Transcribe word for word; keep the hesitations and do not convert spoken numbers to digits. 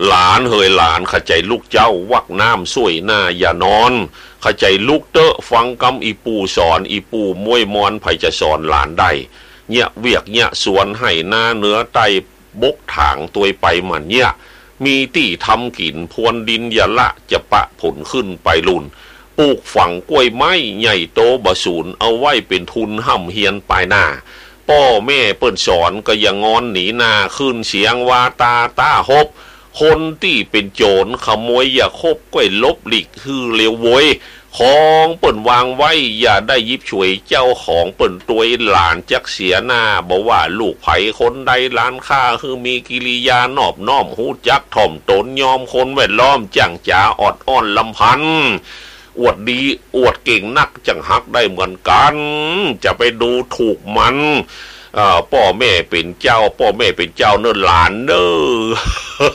หลานเฮยหลานเข้าใจลูกเจ้าวักน้ำช่วยหน้าอย่านอนเข้าใจลูกเตอะฟังกำอีปู่สอนอีปู่มวยมอนไผจะสอนหลานได้เนี่ยเวียกเนี่ยสวนให้หน้าเนื้อไตบกถางตัวไปมันเนี่ยมีที่ทำกินพวนดินอย่าละจะปะผลขึ้นไปลุนปลูกฝังกล้วยไม้ใหญ่โตบะสูนเอาไว้เป็นทุนห่ำเฮียนปลายหน้าพ่อแม่เปิ้นสอนก็อย่างงอนหนีหน้าขึ้นเสียงว่าตาตาฮบคนที่เป็นโจรขโมยอย่าคบก้อยลบหลีกฮือเลวโวยของเปิ้นวางไว้อย่าได้ยิบฉวยเจ้าของเปิ้นตัวหลานจักเสียหน้าบอกว่าลูกไผคนใดล้านค่าคือมีกิริยานอบน้อมหูจักถ่อมตนยอมคนแวดล้อมจังจ๋าอดอ้อนลำพันอวดดีอวดเก่งนักจังหักได้เหมือนกันจะไปดูถูกมันพ่อแม่เป็นเจ้าพ่อแม่เป็นเจ้าเนิ่นหลานเด้อ